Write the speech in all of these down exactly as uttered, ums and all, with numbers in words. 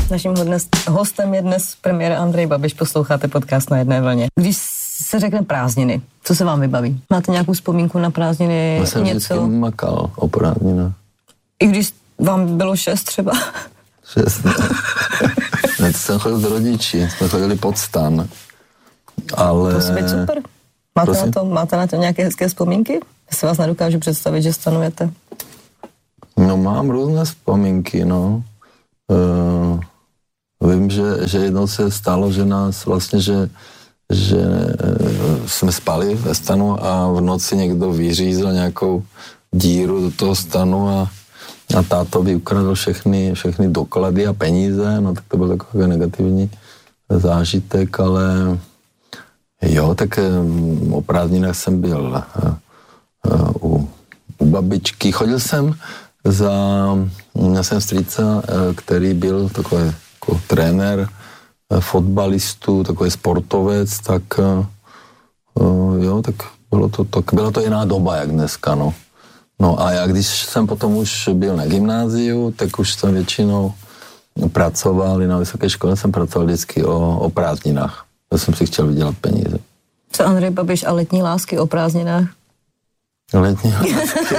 Naším dnes, hostem je dnes premiér Andrej Babiš, posloucháte podcast Na jedné vlně. Když se řekne prázdniny, co se vám vybaví? Máte nějakou vzpomínku na prázdniny? Já jsem něco? vždycky makal o prázdninách. I když vám bylo šest třeba? Šest, ne. Ne, to jsem chodil s rodiči, jsme chodili pod stan. Ale... To je super. Máte na, to, máte na to nějaké hezké vzpomínky? Já si vás nedokážu představit, že stanujete. No mám různé vzpomínky, no. Uh, vím, že, že jednou se stalo, že nás vlastně, že, že uh, jsme spali ve stanu a v noci někdo vyřízl nějakou díru do toho stanu a, a tátovi ukradl všechny, všechny doklady a peníze, no tak to byl takový negativní zážitek, ale jo, tak um, o prázdninách jsem byl uh, uh, u, u babičky. Chodil jsem za, já jsem strýca, který byl takový jako trenér fotbalistů, takový sportovec, tak jo, tak bylo to, tak byla to jiná doba, jak dneska, no. No a já, když jsem potom už byl na gymnáziu, tak už jsem většinou pracoval, i na vysoké škole jsem pracoval vždycky o, o prázdninách. Já jsem si chtěl vydělat peníze. Co Andrej Babiš a letní lásky o prázdninách? Letní lásky.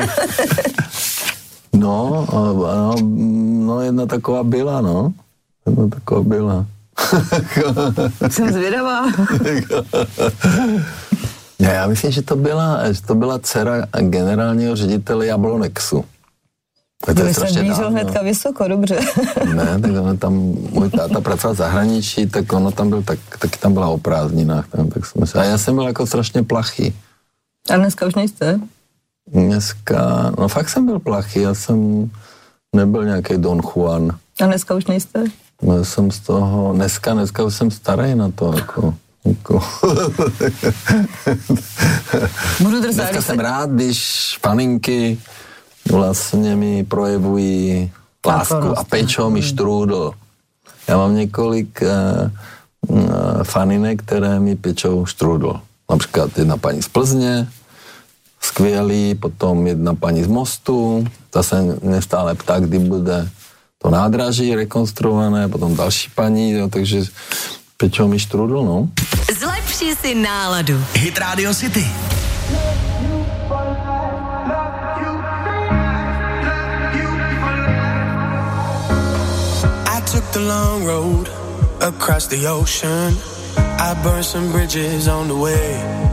No, no, no, jedna taková byla, no. Jedna taková byla. Jsem zvědavá. Já, já myslím, že to byla, že to byla dcera generálního ředitele Jablonexu. To je strašně dávno. Mířil hnedka vysoko, dobře. Ne, tak ono tam, můj táta pracoval v zahraničí, tak ono tam byl, tak, taky tam byla o prázdninách. Tam, tak jsme se, a já jsem byl jako strašně plachý. A dneska už nejste? Dneska, no fakt jsem byl plachý, já jsem nebyl nějaký Don Juan. A dneska už nejste? No, jsem z toho, dneska, dneska už jsem starý na to, jako, jako. Budu drzá, dneska jsem se... rád, když paninky vlastně mi projevují lásku a pečou mi štrůdl. Já mám několik uh, uh, faninek, které mi pečou štrůdl. Například jedna paní z Plzně, skvělý, potom jedna paní z Mostu, ta se nestále ptá, kdy bude to nádraží rekonstruované, potom další paní, jo, takže pečou mi štrůdl, no. Zlepši si náladu. Hit Radio City. I took the long road across the ocean. I burned some bridges on the way.